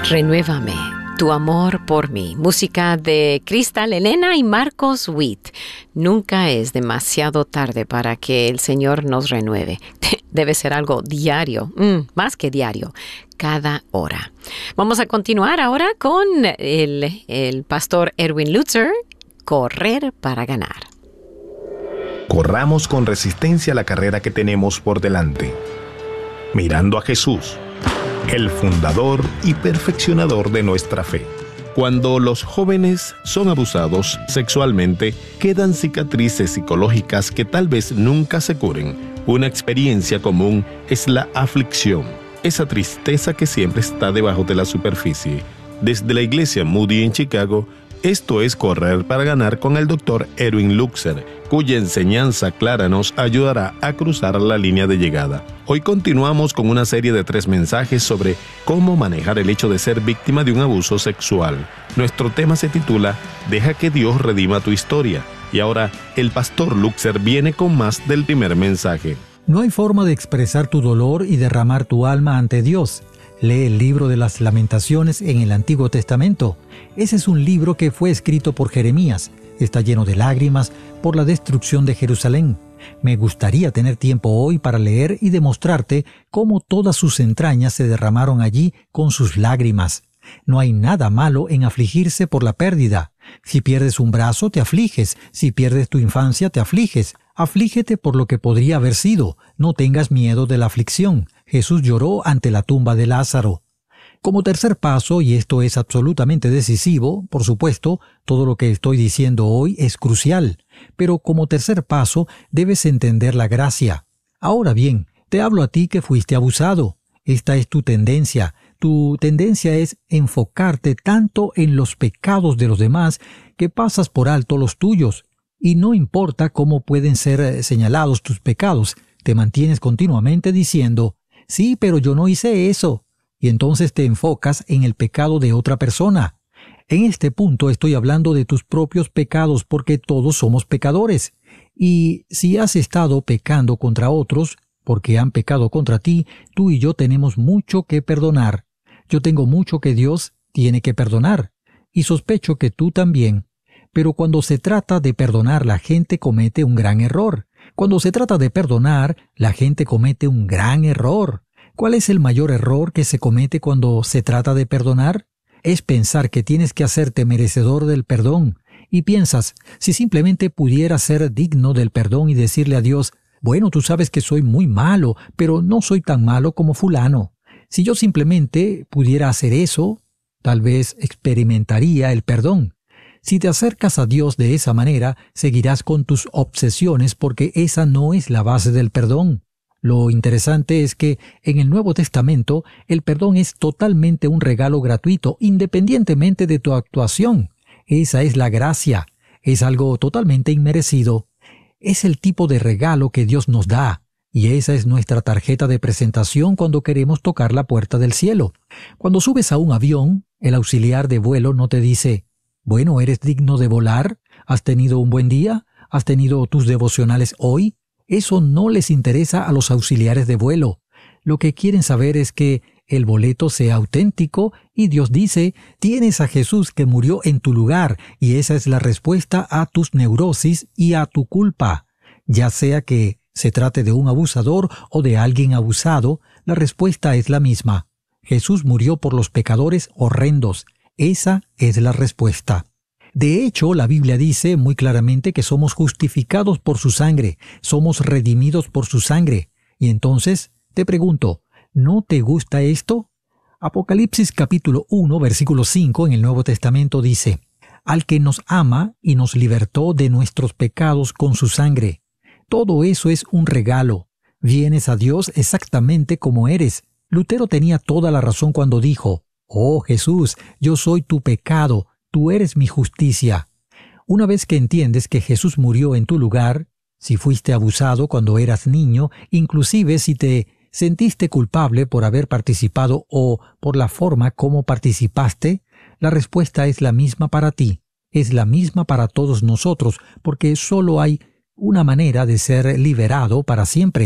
Renuévame, tu amor por mí. Música de Cristal Elena y Marcos Witt. Nunca es demasiado tarde para que el Señor nos renueve. Debe ser algo diario, más que diario, cada hora. Vamos a continuar ahora con el pastor Erwin Lutzer, Correr para ganar. Corramos con resistencia la carrera que tenemos por delante, mirando a Jesús, el fundador y perfeccionador de nuestra fe. Cuando los jóvenes son abusados sexualmente, quedan cicatrices psicológicas que tal vez nunca se curen. Una experiencia común es la aflicción, esa tristeza que siempre está debajo de la superficie. Desde la iglesia Moody en Chicago, esto es Correr para Ganar con el Dr. Erwin Lutzer, cuya enseñanza clara nos ayudará a cruzar la línea de llegada. Hoy continuamos con una serie de 3 mensajes sobre cómo manejar el hecho de ser víctima de un abuso sexual. Nuestro tema se titula Deja que Dios redima tu historia. Y ahora, el pastor Lutzer viene con más del primer mensaje. No hay forma de expresar tu dolor y derramar tu alma ante Dios. Lee el libro de las Lamentaciones en el Antiguo Testamento. Ese es un libro que fue escrito por Jeremías. Está lleno de lágrimas por la destrucción de Jerusalén. Me gustaría tener tiempo hoy para leer y demostrarte cómo todas sus entrañas se derramaron allí con sus lágrimas. No hay nada malo en afligirse por la pérdida. Si pierdes un brazo, te afliges. Si pierdes tu infancia, te afliges. Aflígete por lo que podría haber sido. No tengas miedo de la aflicción. Jesús lloró ante la tumba de Lázaro. Como tercer paso, y esto es absolutamente decisivo, por supuesto, todo lo que estoy diciendo hoy es crucial, pero como tercer paso debes entender la gracia. Ahora bien, te hablo a ti que fuiste abusado. Esta es tu tendencia. Tu tendencia es enfocarte tanto en los pecados de los demás que pasas por alto los tuyos. Y no importa cómo pueden ser señalados tus pecados, te mantienes continuamente diciendo, sí, pero yo no hice eso. Y entonces te enfocas en el pecado de otra persona. En este punto estoy hablando de tus propios pecados porque todos somos pecadores. Y si has estado pecando contra otros, porque han pecado contra ti, tú y yo tenemos mucho que perdonar. Yo tengo mucho que Dios tiene que perdonar. Y sospecho que tú también. Pero cuando se trata de perdonar, la gente comete un gran error. Cuando se trata de perdonar, la gente comete un gran error. ¿Cuál es el mayor error que se comete cuando se trata de perdonar? Es pensar que tienes que hacerte merecedor del perdón. Y piensas, si simplemente pudieras ser digno del perdón y decirle a Dios, bueno, tú sabes que soy muy malo, pero no soy tan malo como fulano. Si yo simplemente pudiera hacer eso, tal vez experimentaría el perdón. Si te acercas a Dios de esa manera, seguirás con tus obsesiones porque esa no es la base del perdón. Lo interesante es que en el Nuevo Testamento el perdón es totalmente un regalo gratuito, independientemente de tu actuación. Esa es la gracia. Es algo totalmente inmerecido. Es el tipo de regalo que Dios nos da. Y esa es nuestra tarjeta de presentación cuando queremos tocar la puerta del cielo. Cuando subes a un avión, el auxiliar de vuelo no te dice, bueno, ¿eres digno de volar? ¿Has tenido un buen día? ¿Has tenido tus devocionales hoy? Eso no les interesa a los auxiliares de vuelo. Lo que quieren saber es que el boleto sea auténtico y Dios dice, tienes a Jesús que murió en tu lugar y esa es la respuesta a tus neurosis y a tu culpa. Ya sea que se trate de un abusador o de alguien abusado, la respuesta es la misma. Jesús murió por los pecadores horrendos. Esa es la respuesta. De hecho, la Biblia dice muy claramente que somos justificados por su sangre, somos redimidos por su sangre. Y entonces, te pregunto, ¿no te gusta esto? Apocalipsis capítulo 1, versículo 5 en el Nuevo Testamento dice, al que nos ama y nos libertó de nuestros pecados con su sangre. Todo eso es un regalo. Vienes a Dios exactamente como eres. Lutero tenía toda la razón cuando dijo, oh Jesús, yo soy tu pecado, tú eres mi justicia. Una vez que entiendes que Jesús murió en tu lugar, si fuiste abusado cuando eras niño, inclusive si te sentiste culpable por haber participado o por la forma como participaste, la respuesta es la misma para ti, es la misma para todos nosotros, porque solo hay una manera de ser liberado para siempre,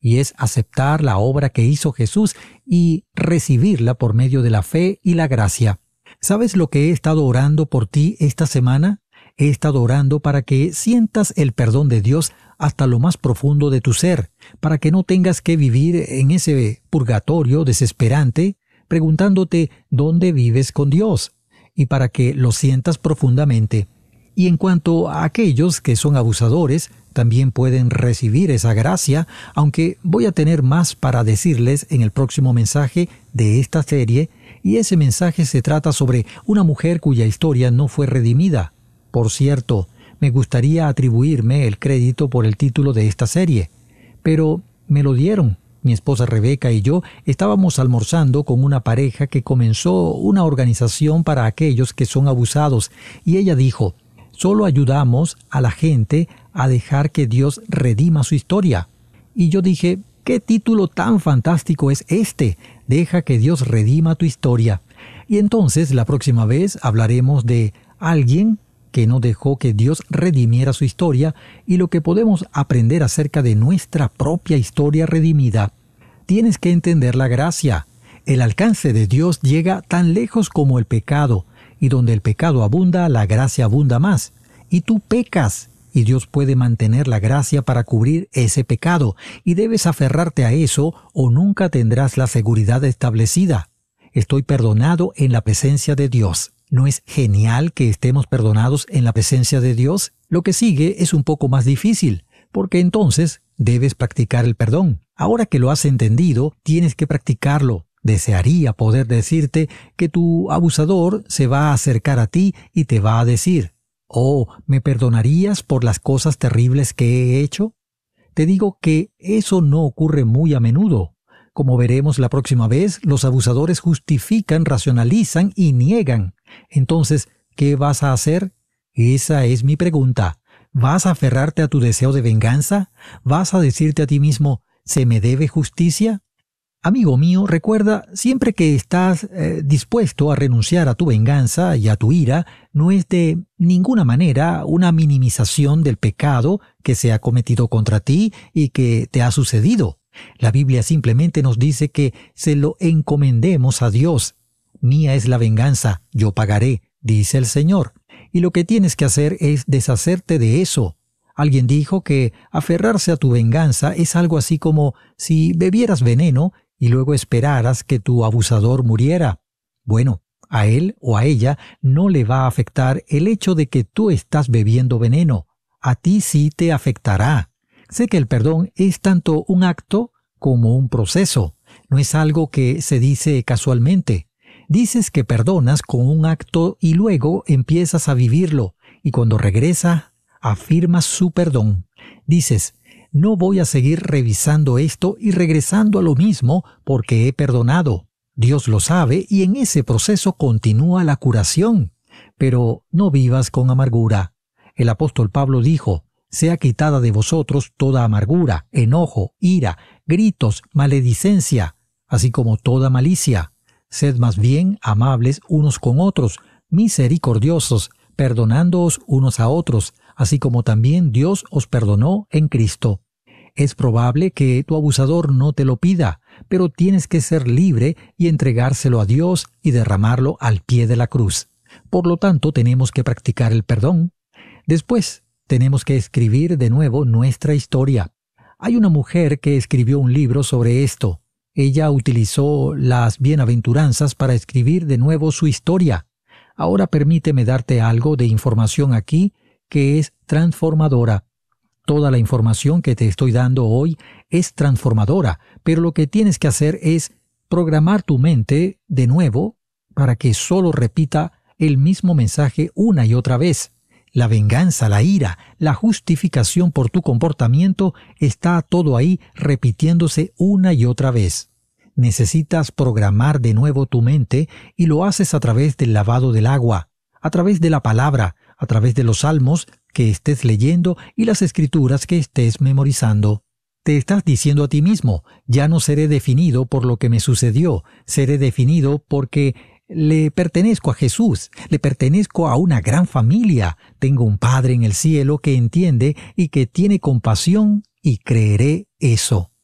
y es aceptar la obra que hizo Jesús y recibirla por medio de la fe y la gracia. ¿Sabes lo que he estado orando por ti esta semana? He estado orando para que sientas el perdón de Dios hasta lo más profundo de tu ser, para que no tengas que vivir en ese purgatorio desesperante, preguntándote dónde vives con Dios, y para que lo sientas profundamente. Y en cuanto a aquellos que son abusadores, también pueden recibir esa gracia, aunque voy a tener más para decirles en el próximo mensaje de esta serie, y ese mensaje se trata sobre una mujer cuya historia no fue redimida. Por cierto, me gustaría atribuirme el crédito por el título de esta serie, pero me lo dieron. Mi esposa Rebeca y yo estábamos almorzando con una pareja que comenzó una organización para aquellos que son abusados, y ella dijo: solo ayudamos a la gente a dejar que Dios redima su historia. Y yo dije: ¿qué título tan fantástico es este? Deja que Dios redima tu historia. Y entonces la próxima vez hablaremos de alguien que no dejó que Dios redimiera su historia y lo que podemos aprender acerca de nuestra propia historia redimida. Tienes que entender la gracia. El alcance de Dios llega tan lejos como el pecado, y donde el pecado abunda, la gracia abunda más. Y tú pecas, y Dios puede mantener la gracia para cubrir ese pecado, y debes aferrarte a eso o nunca tendrás la seguridad establecida. Estoy perdonado en la presencia de Dios. ¿No es genial que estemos perdonados en la presencia de Dios? Lo que sigue es un poco más difícil, porque entonces debes practicar el perdón. Ahora que lo has entendido, tienes que practicarlo. Desearía poder decirte que tu abusador se va a acercar a ti y te va a decir: «Oh, ¿me perdonarías por las cosas terribles que he hecho?». Te digo que eso no ocurre muy a menudo. Como veremos la próxima vez, los abusadores justifican, racionalizan y niegan. Entonces, ¿qué vas a hacer? Esa es mi pregunta. ¿Vas a aferrarte a tu deseo de venganza? ¿Vas a decirte a ti mismo: ¿se me debe justicia? Amigo mío, recuerda, siempre que estás dispuesto a renunciar a tu venganza y a tu ira, no es de ninguna manera una minimización del pecado que se ha cometido contra ti y que te ha sucedido. La Biblia simplemente nos dice que se lo encomendemos a Dios. Mía es la venganza, yo pagaré, dice el Señor. Y lo que tienes que hacer es deshacerte de eso. Alguien dijo que aferrarse a tu venganza es algo así como si bebieras veneno y luego esperaras que tu abusador muriera. Bueno, a él o a ella no le va a afectar el hecho de que tú estás bebiendo veneno. A ti sí te afectará. Sé que el perdón es tanto un acto como un proceso. No es algo que se dice casualmente. Dices que perdonas con un acto y luego empiezas a vivirlo. Y cuando regresa, afirmas su perdón. Dices: no voy a seguir revisando esto y regresando a lo mismo porque he perdonado. Dios lo sabe y en ese proceso continúa la curación. Pero no vivas con amargura. El apóstol Pablo dijo: sea quitada de vosotros toda amargura, enojo, ira, gritos, maledicencia, así como toda malicia. Sed más bien amables unos con otros, misericordiosos, perdonándoos unos a otros, así como también Dios os perdonó en Cristo. Es probable que tu abusador no te lo pida, pero tienes que ser libre y entregárselo a Dios y derramarlo al pie de la cruz. Por lo tanto, tenemos que practicar el perdón. Después, tenemos que escribir de nuevo nuestra historia. Hay una mujer que escribió un libro sobre esto. Ella utilizó las bienaventuranzas para escribir de nuevo su historia. Ahora permíteme darte algo de información aquí que es transformadora. Toda la información que te estoy dando hoy es transformadora, pero lo que tienes que hacer es programar tu mente de nuevo para que solo repita el mismo mensaje una y otra vez. La venganza, la ira, la justificación por tu comportamiento, está todo ahí repitiéndose una y otra vez. Necesitas programar de nuevo tu mente y lo haces a través del lavado del agua, a través de la palabra, a través de los salmos que estés leyendo y las escrituras que estés memorizando. Te estás diciendo a ti mismo: ya no seré definido por lo que me sucedió, seré definido porque le pertenezco a Jesús, le pertenezco a una gran familia, tengo un Padre en el cielo que entiende y que tiene compasión y creeré eso.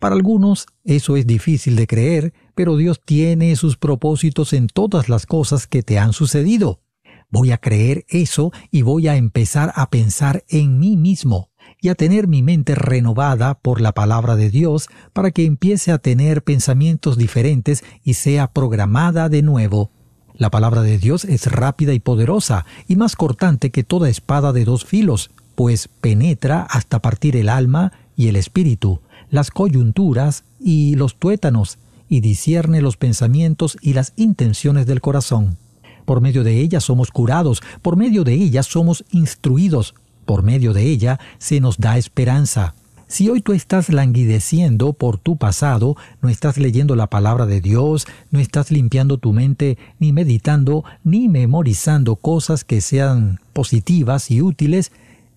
Para algunos eso es difícil de creer, pero Dios tiene sus propósitos en todas las cosas que te han sucedido. Voy a creer eso y voy a empezar a pensar en mí mismo y a tener mi mente renovada por la palabra de Dios para que empiece a tener pensamientos diferentes y sea programada de nuevo. La palabra de Dios es rápida y poderosa y más cortante que toda espada de dos filos, pues penetra hasta partir el alma y el espíritu, las coyunturas y los tuétanos, y discierne los pensamientos y las intenciones del corazón. Por medio de ella somos curados, por medio de ella somos instruidos, por medio de ella se nos da esperanza. Si hoy tú estás languideciendo por tu pasado, no estás leyendo la palabra de Dios, no estás limpiando tu mente, ni meditando, ni memorizando cosas que sean positivas y útiles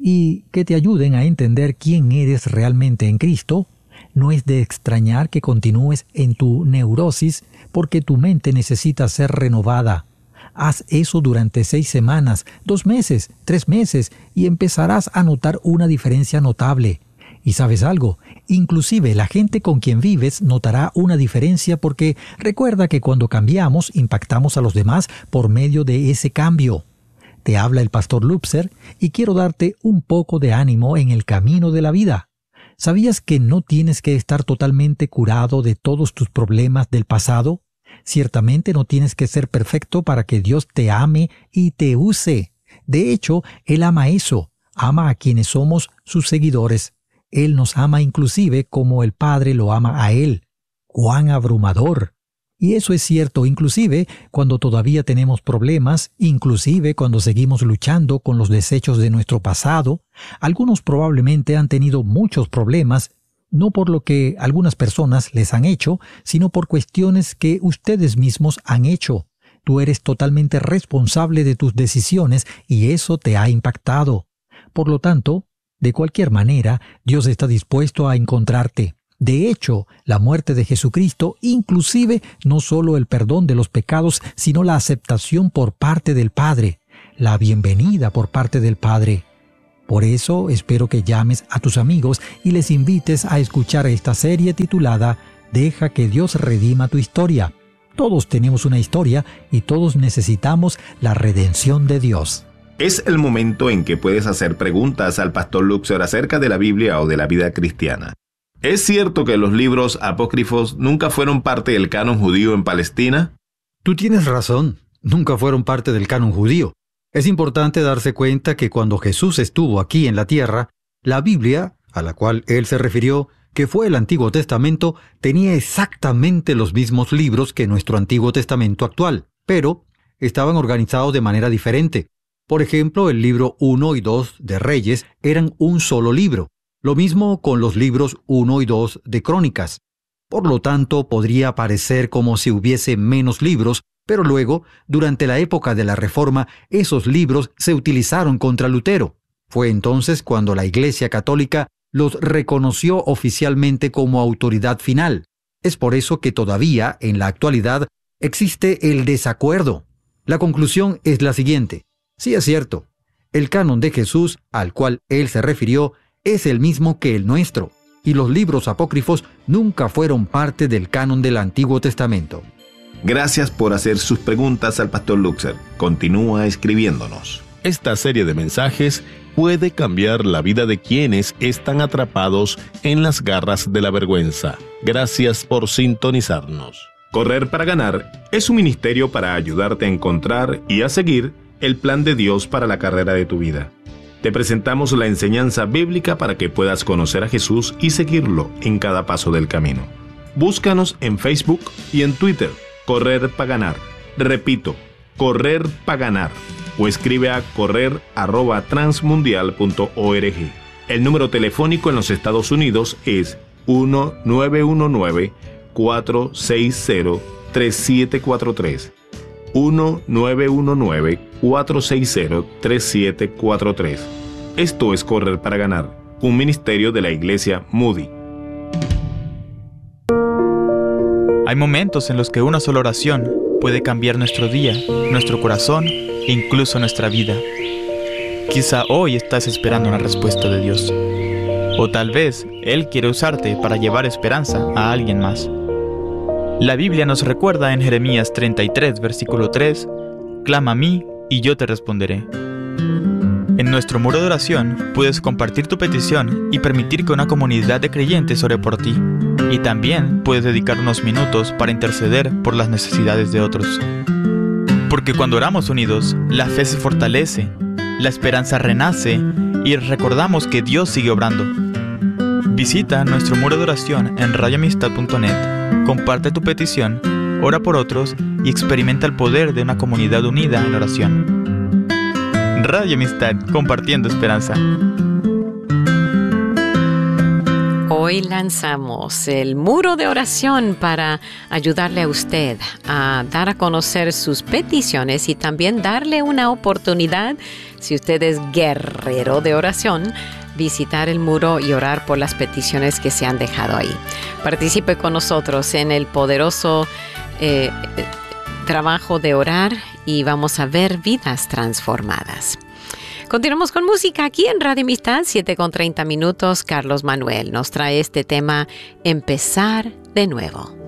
y que te ayuden a entender quién eres realmente en Cristo, no es de extrañar que continúes en tu neurosis porque tu mente necesita ser renovada. Haz eso durante 6 semanas, 2 meses, 3 meses y empezarás a notar una diferencia notable. Y ¿sabes algo? Inclusive la gente con quien vives notará una diferencia porque recuerda que cuando cambiamos impactamos a los demás por medio de ese cambio. Te habla el pastor Lupser y quiero darte un poco de ánimo en el camino de la vida. ¿Sabías que no tienes que estar totalmente curado de todos tus problemas del pasado? Ciertamente no tienes que ser perfecto para que Dios te ame y te use. De hecho, Él ama eso, ama a quienes somos sus seguidores. Él nos ama inclusive como el Padre lo ama a Él. ¡Cuán abrumador! Y eso es cierto inclusive cuando todavía tenemos problemas, inclusive cuando seguimos luchando con los desechos de nuestro pasado. Algunos probablemente han tenido muchos problemas, no por lo que algunas personas les han hecho, sino por cuestiones que ustedes mismos han hecho. Tú eres totalmente responsable de tus decisiones y eso te ha impactado. Por lo tanto, de cualquier manera, Dios está dispuesto a encontrarte. De hecho, la muerte de Jesucristo, inclusive no solo el perdón de los pecados, sino la aceptación por parte del Padre, la bienvenida por parte del Padre. Por eso espero que llames a tus amigos y les invites a escuchar esta serie titulada Deja que Dios redima tu historia. Todos tenemos una historia y todos necesitamos la redención de Dios. Es el momento en que puedes hacer preguntas al pastor Luxor acerca de la Biblia o de la vida cristiana. ¿Es cierto que los libros apócrifos nunca fueron parte del canon judío en Palestina? Tú tienes razón, nunca fueron parte del canon judío. Es importante darse cuenta que cuando Jesús estuvo aquí en la tierra, la Biblia, a la cual Él se refirió, que fue el Antiguo Testamento, tenía exactamente los mismos libros que nuestro Antiguo Testamento actual, pero estaban organizados de manera diferente. Por ejemplo, el libro 1 y 2 de Reyes eran un solo libro. Lo mismo con los libros 1 y 2 de Crónicas. Por lo tanto, podría parecer como si hubiese menos libros, pero luego, durante la época de la Reforma, esos libros se utilizaron contra Lutero. Fue entonces cuando la Iglesia Católica los reconoció oficialmente como autoridad final. Es por eso que todavía, en la actualidad, existe el desacuerdo. La conclusión es la siguiente. Sí es cierto, el canon de Jesús, al cual Él se refirió, es el mismo que el nuestro, y los libros apócrifos nunca fueron parte del canon del Antiguo Testamento. Gracias por hacer sus preguntas al pastor Luxor. Continúa escribiéndonos. Esta serie de mensajes puede cambiar la vida de quienes están atrapados en las garras de la vergüenza. Gracias por sintonizarnos. Correr para ganar es un ministerio para ayudarte a encontrar y a seguir el plan de Dios para la carrera de tu vida. Te presentamos la enseñanza bíblica para que puedas conocer a Jesús y seguirlo en cada paso del camino. Búscanos en Facebook y en Twitter, Correr para Ganar. Repito, Correr para Ganar. O escribe a correr@transmundial.org. El número telefónico en los Estados Unidos es 1-919-460-3743. 1-919-460-3743. Esto es Correr para Ganar, un ministerio de la Iglesia Moody. Hay momentos en los que una sola oración puede cambiar nuestro día, nuestro corazón e incluso nuestra vida. Quizá hoy estás esperando una respuesta de Dios. O tal vez Él quiere usarte para llevar esperanza a alguien más. La Biblia nos recuerda en Jeremías 33, versículo 3, «Clama a mí y yo te responderé». En nuestro muro de oración puedes compartir tu petición y permitir que una comunidad de creyentes ore por ti. Y también puedes dedicar unos minutos para interceder por las necesidades de otros. Porque cuando oramos unidos, la fe se fortalece, la esperanza renace y recordamos que Dios sigue obrando. Visita nuestro muro de oración en radioamistad.net, comparte tu petición, ora por otros y experimenta el poder de una comunidad unida en oración. Radio Amistad, compartiendo esperanza. Hoy lanzamos el muro de oración para ayudarle a usted a dar a conocer sus peticiones y también darle una oportunidad, si usted es guerrero de oración, visitar el muro y orar por las peticiones que se han dejado ahí. Participe con nosotros en el poderoso trabajo de orar y vamos a ver vidas transformadas. Continuamos con música aquí en Radio Amistad, 7:30 minutos. Carlos Manuel nos trae este tema, Empezar de nuevo.